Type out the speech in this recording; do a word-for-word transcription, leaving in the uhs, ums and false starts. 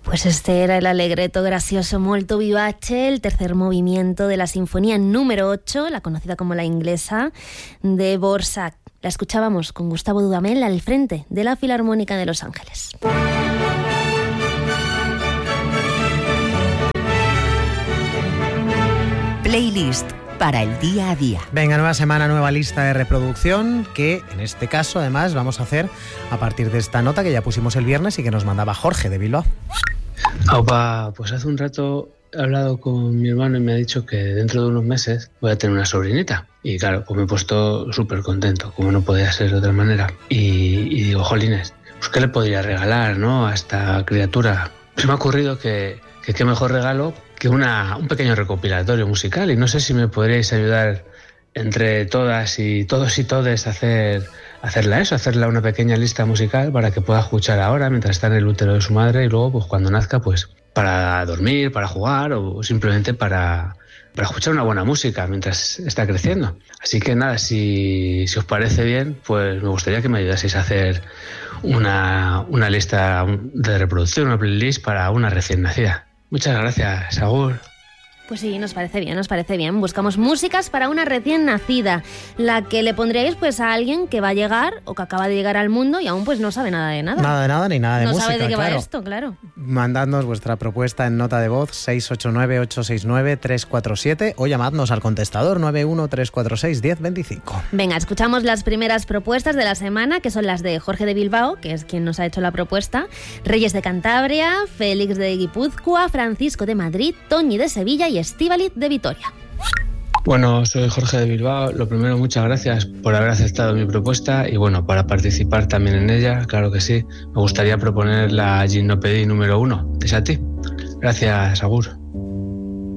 Pues este era el allegretto gracioso molto vivace, el tercer movimiento de la sinfonía número ocho, la conocida como la inglesa, de Dvořák. La escuchábamos con Gustavo Dudamel al frente de la Filarmónica de Los Ángeles. Playlist para el día a día. Venga, nueva semana, nueva lista de reproducción, que en este caso además vamos a hacer a partir de esta nota que ya pusimos el viernes y que nos mandaba Jorge de Bilbao. Aupa, pues hace un rato he hablado con mi hermano y me ha dicho que dentro de unos meses voy a tener una sobrinita. Y claro, pues me he puesto súper contento, como no podía ser de otra manera. Y, y digo, jolines, pues ¿qué le podría regalar, no, a esta criatura? Se me ha ocurrido que, que qué mejor regalo que una, un pequeño recopilatorio musical, y no sé si me podríais ayudar entre todas y todos y todes a hacer, hacerla eso, hacerla una pequeña lista musical para que pueda escuchar ahora mientras está en el útero de su madre, y luego pues cuando nazca pues para dormir, para jugar o simplemente para, para escuchar una buena música mientras está creciendo. Así que nada, si, si os parece bien, pues me gustaría que me ayudaseis a hacer una, una lista de reproducción, una playlist para una recién nacida. Muchas gracias, Agur. Pues sí, nos parece bien, nos parece bien. Buscamos músicas para una recién nacida, la que le pondríais pues a alguien que va a llegar o que acaba de llegar al mundo y aún pues no sabe nada de nada. Nada de nada ni nada de no música, sabe de qué claro. va esto, claro. Mandadnos vuestra propuesta en nota de voz seis ocho nueve, ocho seis nueve, tres cuatro siete o llamadnos al contestador nueve uno tres cuatro seis, uno cero dos cinco. Venga, escuchamos las primeras propuestas de la semana, que son las de Jorge de Bilbao, que es quien nos ha hecho la propuesta, Reyes de Cantabria, Félix de Guipúzcoa, Francisco de Madrid, Toñi de Sevilla y Estíbaliz de Vitoria. Bueno, soy Jorge de Bilbao. Lo primero, muchas gracias por haber aceptado mi propuesta y bueno, para participar también en ella, claro que sí, me gustaría proponer la Gimnopédie número uno de Satie. Gracias, Agur.